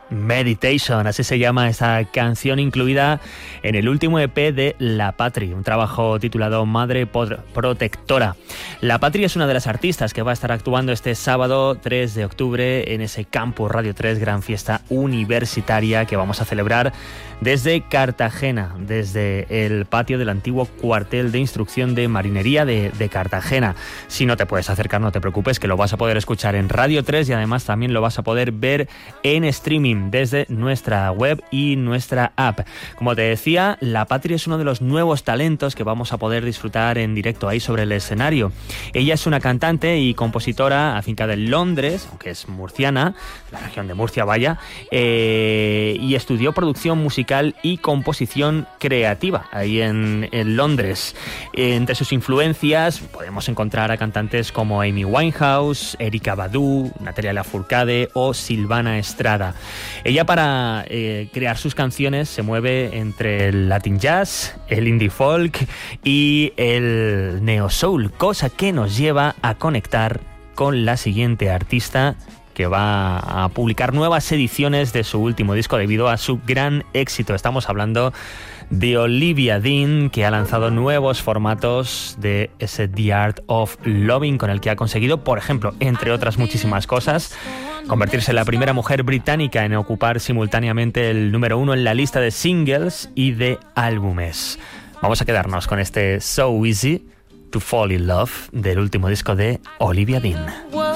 Meditation, así se llama esta canción incluida en el último EP de La Patri, un trabajo titulado Madre Protectora. La Patri es una de las artistas que va a estar actuando este sábado 3 de octubre en ese Campus Radio 3, gran fiesta universitaria que vamos a celebrar desde Cartagena, desde el patio del antiguo cuartel de instrucción de marinería de Cartagena. Si no te puedes acercar, no te preocupes, que lo vas a poder escuchar en Radio 3 y además también lo vas a poder ver en streaming desde nuestra web y nuestra app. Como te decía, La Patri es uno de los nuevos talentos que vamos a poder disfrutar en directo ahí sobre el escenario. Ella es una cantante y compositora afincada en Londres, aunque es murciana, la región de Murcia, vaya, y estudió producción musical y composición creativa ahí en Londres. Entre sus influencias podemos encontrar a cantantes como Amy Winehouse, Erykah Badu, Natalia Lafourcade o Silvana Estrada. Ella para crear sus canciones se mueve entre el Latin Jazz, el Indie Folk y el Neo Soul, cosa que nos lleva a conectar con la siguiente artista que va a publicar nuevas ediciones de su último disco debido a su gran éxito. Estamos hablando de Olivia Dean, que ha lanzado nuevos formatos de ese The Art of Loving, con el que ha conseguido, por ejemplo, entre otras muchísimas cosas, convertirse en la primera mujer británica en ocupar simultáneamente el número 1 en la lista de singles y de álbumes. Vamos a quedarnos con este So Easy to Fall in Love del último disco de Olivia Dean.